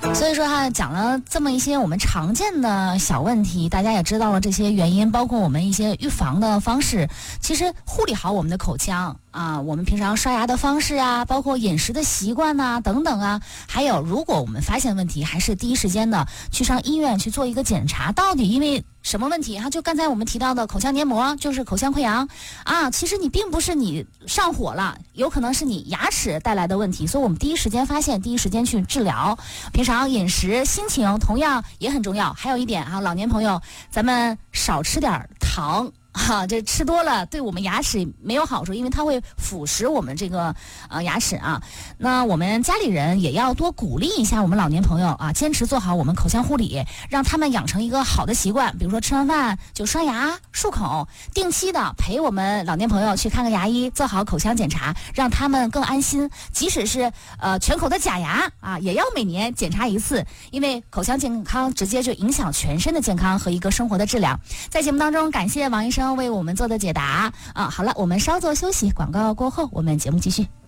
所以说讲了这么一些我们常见的小问题，大家也知道了这些原因，包括我们一些预防的方式。其实护理好我们的口腔啊，我们平常刷牙的方式啊，包括饮食的习惯呐，等等啊，还有如果我们发现问题，还是第一时间的去上医院去做一个检查，到底因为什么问题就刚才我们提到的口腔黏膜，就是口腔溃疡啊，其实你并不是你上火了，有可能是你牙齿带来的问题，所以我们第一时间发现，第一时间去治疗。平常饮食、心情同样也很重要。还有一点老年朋友，咱们少吃点糖。这吃多了对我们牙齿没有好处，因为它会腐蚀我们这个牙齿啊。那我们家里人也要多鼓励一下我们老年朋友啊，坚持做好我们口腔护理，让他们养成一个好的习惯，比如说吃完饭就刷牙漱口，定期的陪我们老年朋友去看个牙医，做好口腔检查，让他们更安心。即使是全口的假牙啊，也要每年检查一次，因为口腔健康直接就影响全身的健康和一个生活的质量。在节目当中，感谢王医生为我们做的解答啊。好了，我们稍作休息，广告过后我们节目继续。